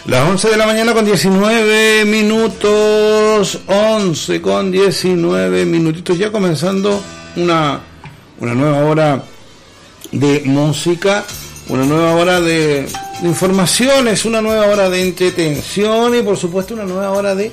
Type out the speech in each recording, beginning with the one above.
Las 11 de la mañana con 19 minutos, 11 con 19 minutitos, ya comenzando una nueva hora de música, una nueva hora de informaciones, una nueva hora de entretención y por supuesto una nueva hora de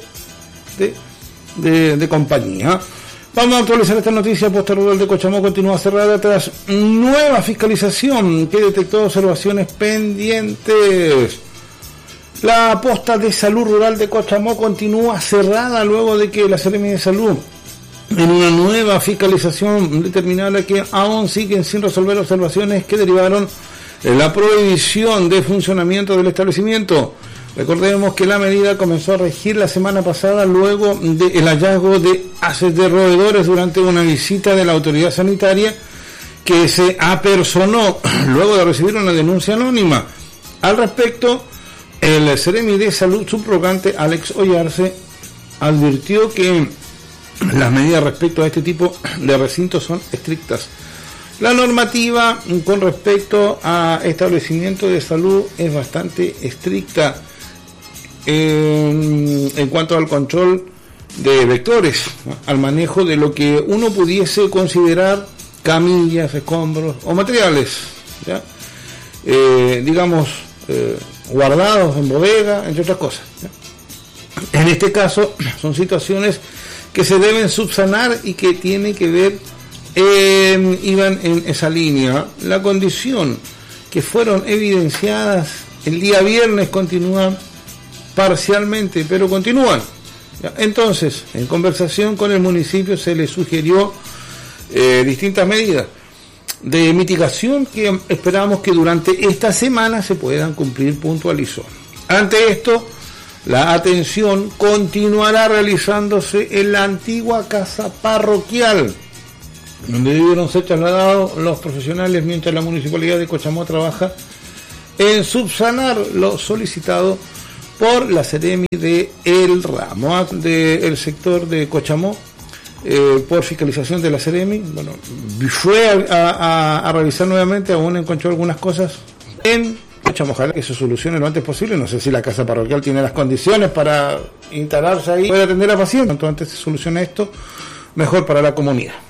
compañía. Vamos a actualizar esta noticia. Posta Rural de Cochamó continúa cerrada tras nueva fiscalización que detectó observaciones pendientes. La posta de salud rural de Cochamó continúa cerrada luego de que la Seremi de Salud, en una nueva fiscalización, determinara que aún siguen sin resolver observaciones que derivaron de la prohibición de funcionamiento del establecimiento. Recordemos que la medida comenzó a regir la semana pasada luego del hallazgo de haces de roedores durante una visita de la autoridad sanitaria que se apersonó luego de recibir una denuncia anónima. Al respecto, el Seremi de Salud subrogante Alex Ollarse advirtió que las medidas respecto a este tipo de recintos son estrictas. La normativa con respecto a establecimientos de salud es bastante estricta en cuanto al control de vectores, ¿no? Al manejo de lo que uno pudiese considerar camillas, escombros o materiales, ¿ya? Guardados en bodega, entre otras cosas, ¿ya? En este caso son situaciones que se deben subsanar y que tienen que ver, iban en esa línea. La condición que fueron evidenciadas el día viernes continúan parcialmente, pero continúan, ¿ya? Entonces, en conversación con el municipio se le sugirió distintas medidas de mitigación que esperamos que durante esta semana se puedan cumplir, puntualizó. Ante esto, la atención continuará realizándose en la antigua casa parroquial, donde debieron ser trasladados los profesionales mientras la Municipalidad de Cochamó trabaja en subsanar lo solicitado por la Seremi de el ramo del sector de Cochamó. Por fiscalización de la Seremi, bueno, fue a revisar nuevamente, aún encontró algunas cosas en Cochamó. Ojalá que se solucione lo antes posible. No sé si la casa parroquial tiene las condiciones para instalarse ahí, puede atender a pacientes. Cuanto antes se solucione esto, mejor para la comunidad.